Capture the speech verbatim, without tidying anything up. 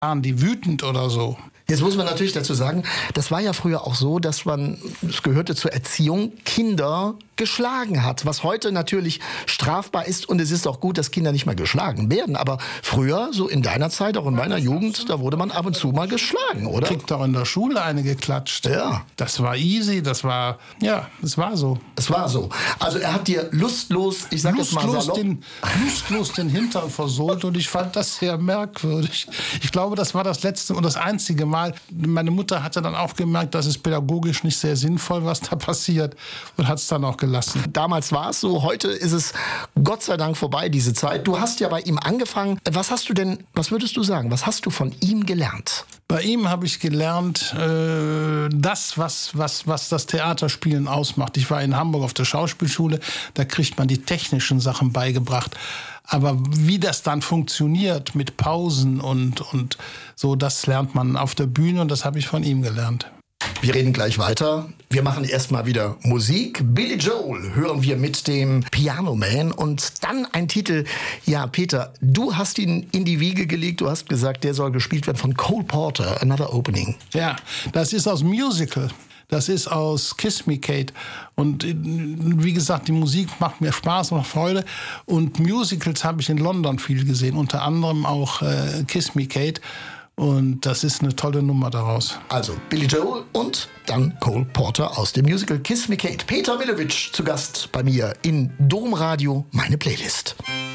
Waren die wütend oder so? Jetzt muss man natürlich dazu sagen, das war ja früher auch so, dass man, es gehörte zur Erziehung, Kinder geschlagen hat, was heute natürlich strafbar ist, und es ist auch gut, dass Kinder nicht mehr geschlagen werden, aber früher, so in deiner Zeit, auch in meiner Jugend, da wurde man ab und zu mal geschlagen, oder? Kriegt auch in der Schule eine geklatscht. Ja. Das war easy, das war, ja, es war so. Es war so. Also er hat dir lustlos, ich sag jetzt mal Lustlos salopp, den, lustlos den Hintern versohlt, und ich fand das sehr merkwürdig. Ich glaube, das war das letzte und das einzige Mal. Meine Mutter hatte dann auch gemerkt, das ist pädagogisch nicht sehr sinnvoll, was da passiert, und hat es dann auch gelassen. damals war es so, heute ist es Gott sei Dank vorbei, diese Zeit. Du hast ja bei ihm angefangen. Was hast du denn, was würdest du sagen, was hast du von ihm gelernt? Bei ihm habe ich gelernt, äh, das, was, was, was das Theaterspielen ausmacht. Ich war in Hamburg auf der Schauspielschule, da kriegt man die technischen Sachen beigebracht. Aber wie das dann funktioniert mit Pausen und, und so, das lernt man auf der Bühne, und das habe ich von ihm gelernt. Wir reden gleich weiter. Wir machen erstmal wieder Musik. Billy Joel hören wir mit dem Piano Man, und dann ein Titel. Ja, Peter, du hast ihn in die Wiege gelegt. Du hast gesagt, der soll gespielt werden von Cole Porter, Another Opening. Ja, das ist aus Musical. Das ist aus Kiss Me Kate. Und wie gesagt, die Musik macht mir Spaß und Freude. Und Musicals habe ich in London viel gesehen, unter anderem auch äh, Kiss Me Kate. Und das ist eine tolle Nummer daraus. Also Billy Joel und dann Cole Porter aus dem Musical Kiss Me Kate. Peter Millowitsch zu Gast bei mir in Domradio, meine Playlist.